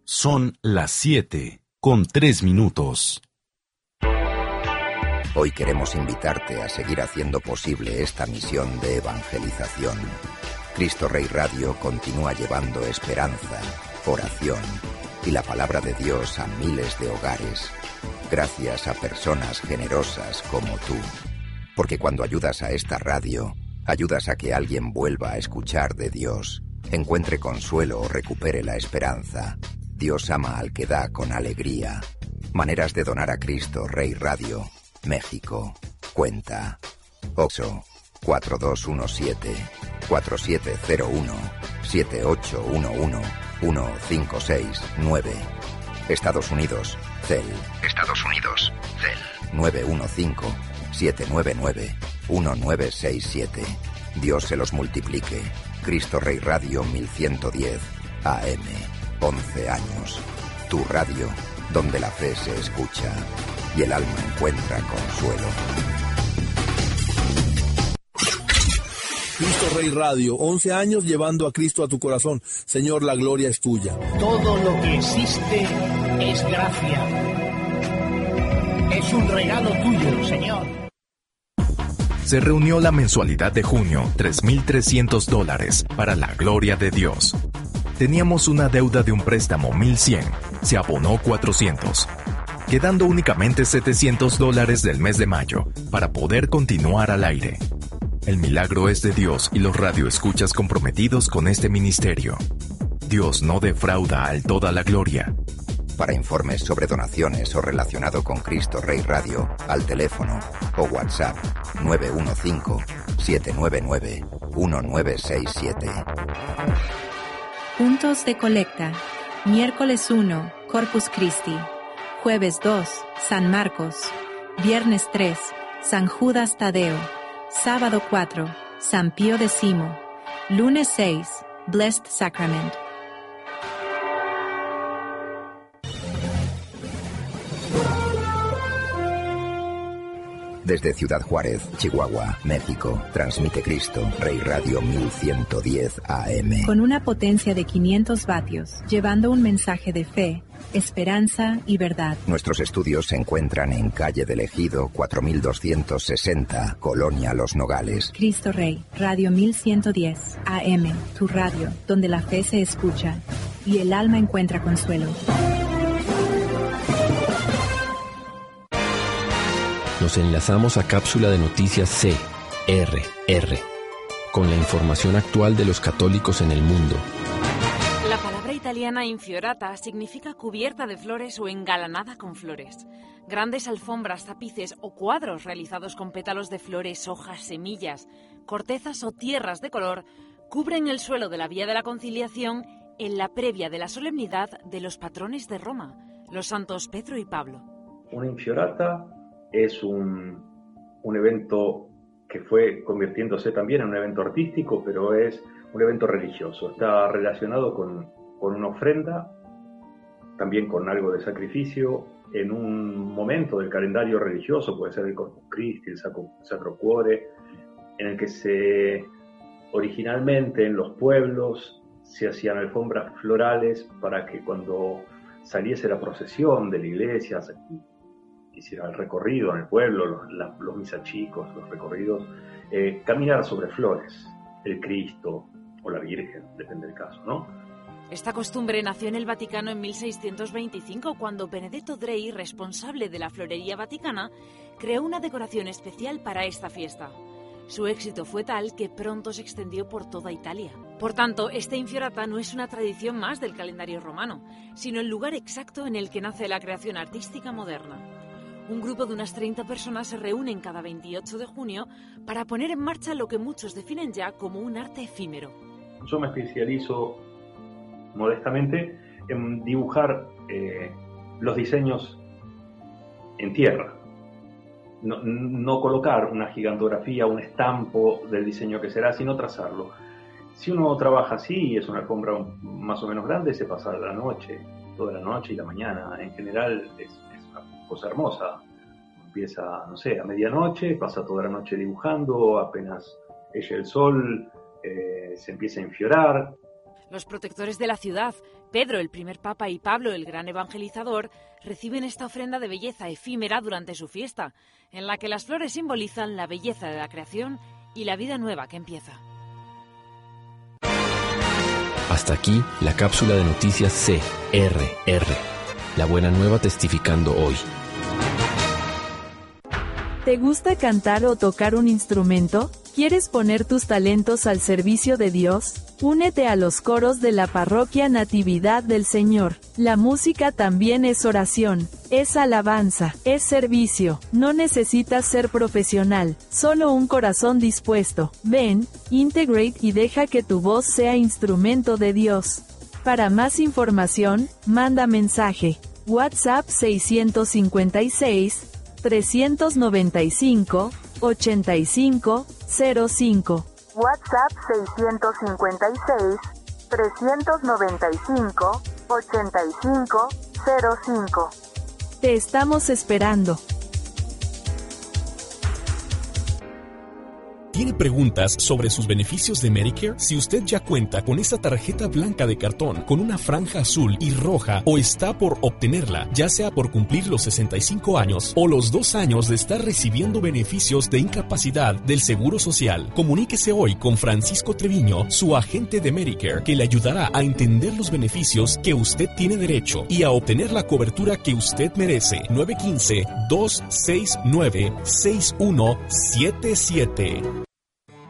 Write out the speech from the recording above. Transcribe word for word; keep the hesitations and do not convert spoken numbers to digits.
Son las siete, con tres minutos. Hoy queremos invitarte a seguir haciendo posible esta misión de evangelización. Cristo Rey Radio continúa llevando esperanza, oración y la palabra de Dios a miles de hogares, gracias a personas generosas como tú. Porque cuando ayudas a esta radio, ayudas a que alguien vuelva a escuchar de Dios, encuentre consuelo o recupere la esperanza. Dios ama al que da con alegría. Maneras de donar a Cristo Rey Radio, México. Cuenta ocho cuatro dos uno siete cuatro siete cero uno siete ocho uno uno uno cinco seis nueve. Estados Unidos, C E L. Estados Unidos, C E L. nueve uno cinco siete nueve nueve uno nueve seis siete. Dios se los multiplique. Cristo Rey Radio mil ciento diez A M. once años. Tu radio, donde la fe se escucha y el alma encuentra consuelo. Cristo Rey Radio, once años llevando a Cristo a tu corazón. Señor, la gloria es tuya. Todo lo que existe es gracia. Es un regalo tuyo, Señor. Se reunió la mensualidad de junio, tres mil trescientos dólares, para la gloria de Dios. Teníamos una deuda de un préstamo mil cien, se abonó cuatrocientos, quedando únicamente setecientos dólares del mes de mayo para poder continuar al aire. El milagro es de Dios y los radioescuchas comprometidos con este ministerio. Dios no defrauda al toda la gloria. Para informes sobre donaciones o relacionado con Cristo Rey Radio, al teléfono o WhatsApp nueve uno cinco siete nueve nueve uno nueve seis siete. Puntos de colecta. Miércoles uno, Corpus Christi. Jueves dos, San Marcos. Viernes tres, San Judas Tadeo. Sábado cuatro, San Pío X. Lunes seis, Blessed Sacrament. Desde Ciudad Juárez, Chihuahua, México, transmite Cristo Rey Radio mil ciento diez A M. Con una potencia de quinientos vatios, llevando un mensaje de fe, esperanza y verdad. Nuestros estudios se encuentran en calle del Ejido cuatro mil doscientos sesenta, Colonia Los Nogales. Cristo Rey, Radio mil ciento diez A M, tu radio, donde la fe se escucha y el alma encuentra consuelo. Nos enlazamos a Cápsula de Noticias C R R, con la información actual de los católicos en el mundo. La palabra italiana infiorata significa cubierta de flores o engalanada con flores. Grandes alfombras, tapices o cuadros realizados con pétalos de flores, hojas, semillas, cortezas o tierras de color cubren el suelo de la Vía de la Conciliación en la previa de la solemnidad de los patrones de Roma, los santos Pedro y Pablo. Una infiorata es un, un evento que fue convirtiéndose también en un evento artístico, pero es un evento religioso. Está relacionado con, con una ofrenda, también con algo de sacrificio, en un momento del calendario religioso, puede ser el Corpus Christi, el Sacro, Sacro Cuore, en el que se, originalmente en los pueblos se hacían alfombras florales para que cuando saliese la procesión de la iglesia, hiciera el recorrido en el pueblo, los, la, los misachicos, los recorridos, eh, caminar sobre flores, el Cristo o la Virgen, depende del caso, ¿no? Esta costumbre nació en el Vaticano en mil seiscientos veinticinco, cuando Benedetto Drei, responsable de la florería vaticana, creó una decoración especial para esta fiesta. Su éxito fue tal que pronto se extendió por toda Italia. Por tanto, esta infiorata no es una tradición más del calendario romano, sino el lugar exacto en el que nace la creación artística moderna. Un grupo de unas treinta personas se reúnen cada veintiocho de junio para poner en marcha lo que muchos definen ya como un arte efímero. Yo me especializo modestamente en dibujar eh, los diseños en tierra. No, no colocar una gigantografía, un estampo del diseño que será, sino trazarlo. Si uno trabaja así y es una alfombra más o menos grande, se pasa la noche, toda la noche y la mañana. En general es, es una cosa hermosa. Empieza, no sé, a medianoche, pasa toda la noche dibujando, apenas ella el sol, eh, se empieza a infiorar. Los protectores de la ciudad, Pedro, el primer papa, y Pablo, el gran evangelizador, reciben esta ofrenda de belleza efímera durante su fiesta, en la que las flores simbolizan la belleza de la creación y la vida nueva que empieza. Hasta aquí la cápsula de noticias C R R. La buena nueva testificando hoy. ¿Te gusta cantar o tocar un instrumento? ¿Quieres poner tus talentos al servicio de Dios? Únete a los coros de la Parroquia Natividad del Señor. La música también es oración, es alabanza, es servicio. No necesitas ser profesional, solo un corazón dispuesto. Ven, integrate y deja que tu voz sea instrumento de Dios. Para más información, manda mensaje. WhatsApp seiscientos cincuenta y seis, trescientos noventa y cinco, ochenta y cinco, cero cinco. WhatsApp seiscientos cincuenta y seis, trescientos noventa y cinco, ochenta y cinco, cero cinco. Te estamos esperando. ¿Tiene preguntas sobre sus beneficios de Medicare? Si usted ya cuenta con esa tarjeta blanca de cartón con una franja azul y roja o está por obtenerla, ya sea por cumplir los sesenta y cinco años o los dos años de estar recibiendo beneficios de incapacidad del Seguro Social, comuníquese hoy con Francisco Treviño, su agente de Medicare, que le ayudará a entender los beneficios que usted tiene derecho y a obtener la cobertura que usted merece. nueve uno cinco, dos seis nueve, seis uno siete siete.